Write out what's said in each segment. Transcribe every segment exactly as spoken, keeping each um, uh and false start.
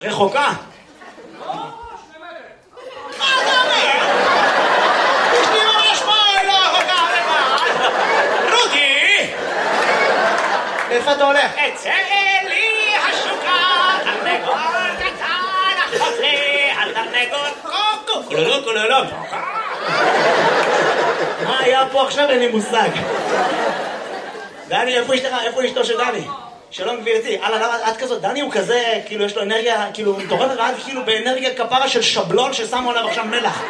רחוקה? לא, שני מטר. מה אתה אומר? יש לי ממש מה, לא רחוקה, לבד. רודי! איפה אתה הולך? אצא לי השוקה, תרנגול קטן, החוזר על תרנגול קוקו, כולולו כולולו. מה היה פה עכשיו? אין לי מושג. דני, איפה אשתך? איפה אשתו של דני? שלום גבירתי. הלאה, למה את כזאת? דני הוא כזה, כאילו יש לו אנרגיה, כאילו מטורפת, ואת כאילו באנרגיה כפרה של שבלון ששמו עליו עכשיו מלח.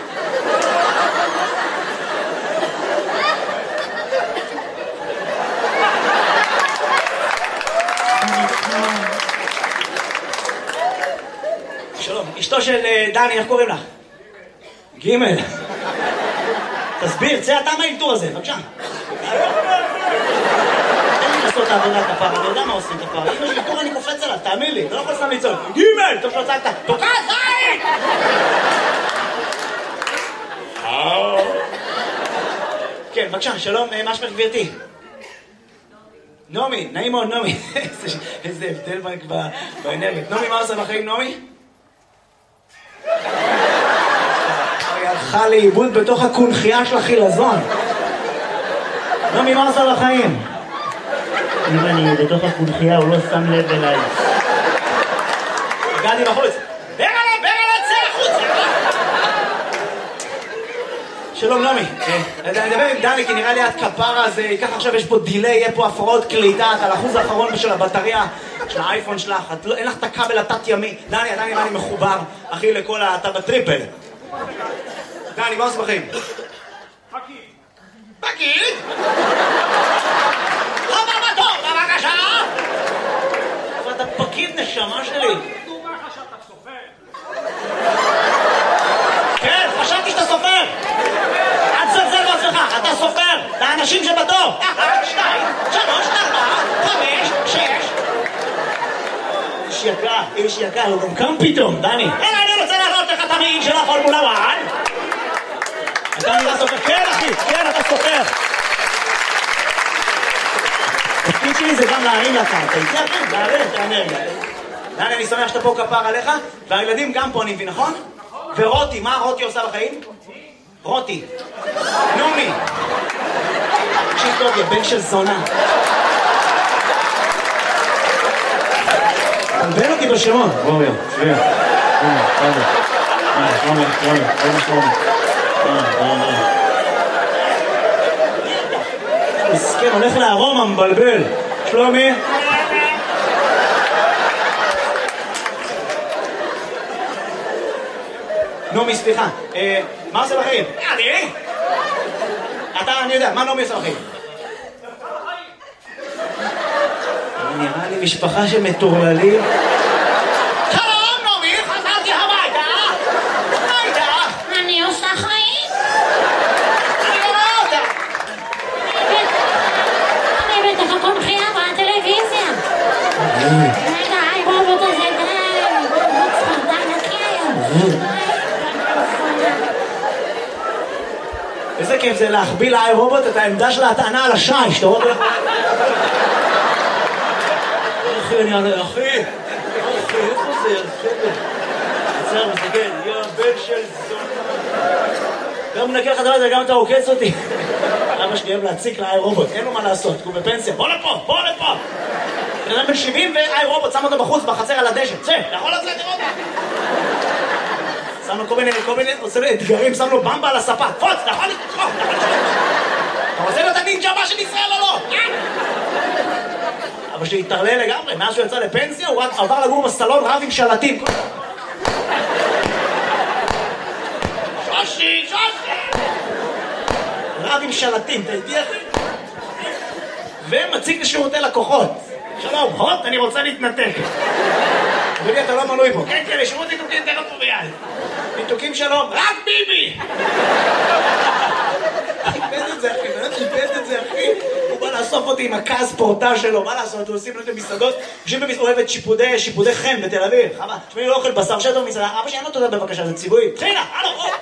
שלום, אשתו של דני, איך קוראים לך? גימל. תסביר, צא אתה מהאלתור הזה, בבקשה. אין לי לעשות את העבודה כפרה, אני יודע מה עושים כפרה. אם יש אלתור אני קופץ עליו, תאמין לי, אתה לא יכול סתם לצעוד. גימל! טוב שלא צעקת, תוקע זין! כן, בבקשה, שלום, מה שמך גבירתי? נעמי, נעים מאוד נעמי. איזה הבדל באנרגיה. נעמי, מה עושה בחיים נעמי? היא הלכה לאיבוד בתוך הקונחייה של החילזון. נעמי, מה עושה בחיים? אם אני בתוך הקונחייה הוא לא שם לב אליי. הגעתי בחוץ. ברלה, ברלה, צא החוצה! שלום נעמי. אני מדבר עם דני כי נראה לי את כפרה הזה, ככה עכשיו יש פה דילי, יהיה פה הפרעות קליטה, את על אחוז האחרון של הבטריה של האייפון שלך, אין לך את הכבל התת ימי. דני, דני, דני מחובר, אחי לכל ה... אתה בטריפל. דני, מה עושה בחיים? פקיד. פקיד? הבא בתור, בבקשה! אבל אתה פקיד נשמה שלי. דומה לך שאתה סופר. כן, חשבתי שאתה סופר. אל תזלזל בעצמך, אתה סופר. את האנשים שבתור. אחת, שתיים, שלוש, ארבע, חמש, שש. איש יקר, איש יקר, הוא גם קם פתאום, דני. אלא אני רוצה להראות לך את המעיל של הפורמולה אחת. אתה נראה סופר. כן אחי, כן אתה סופר. התפקיד שלי זה גם להרים לקרקע. איתי אחי, להרים את האנרגיה. דני, אני שמח שאתה פה כפר עליך, והילדים גם פה אני מבין, נכון? ורותי, מה רותי עושה בחיים? רותי. נעמי. תקשיב טוב, יא בן של זונה. תלבן אותי בשמות. בואו יו, שביע. הנה, תודה. הנה, שלומי, שלומי, שלומי, שלומי. מסכן, הולך לארומה, מבלבל. שלומי. נעמי, סליחה. מה עושה בחיים? אני? אתה, אני יודע, מה נעמי עושה בחיים? נראה לי משפחה שמטורללים. שלום, נעמי, חזרתי הביתה. מה איתך? אני עושה חיים. אני לא רואה אותך. אני בתוך הקונחייה בטלוויזיה. רגע, היי רובוט הזה, די. רובוט ספרדן נקי היום. איזה כיף זה להחביא לאי רובוט את העמדה של ההטענה על השיש, אתה רואה? אחי, אני ענה, אחי, אחי, איפה זה? עצר, מסתכל, יא בן של זונה. גם מנקה לך דבר הזה, גם אתה עוקץ אותי. אבא שלי אוהב להציק לאי רובוט, אין לו מה לעשות, הוא בפנסיה, בוא לפה, בוא לפה. בן אדם בן שבעים ואי רובוט, שם אותו בחוץ, בחצר על הדשא, צא, אתה יכול לצאת לראות. שם לו כל מיני, כל מיני, עושה לו אתגרים, שם לו במבה על הספה, פוץ, אתה יכול לתקוף, אתה רוצה להיות הנינג'ה הבא של ישראל או לא? אבא שלי התערלל לגמרי, מאז שהוא יצא לפנסיה, הוא עבר לגור בסלון רב עם שלטים. שושי, שושי! רב עם שלטים, אתה איתי אחי? ומציג לשירותי לקוחות. שלום, הוט, אני רוצה להתנתק. אדוני, אתה לא מנוי פה. כן, כן, לשירות ניתוקים תכף פה ביד. ניתוקים שלום. רק ביבי! איבד את זה, אחי, באמת איבד את זה, אחי. הוא בא לאסוף אותי עם הכעס פורטה שלו, מה לעשות? הוא עושים לו את המסעדות, יושבים במסעדת שיפודי, שיפודי חן בתל אביב. חבל, תשמעי, לא אוכל בשר שטר במסעדה. אבא שאין לו תודה בבקשה, זה ציווי. תחילה, הלו, רות!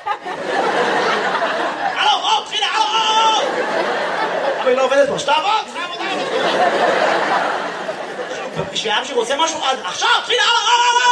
הלו, רות, תחילה, הלו, רות! אבל היא לא עובדת פה, שתעבוד! תעבוד, תעבוד! שאב שרוצה משהו עד עכשיו, תחילה,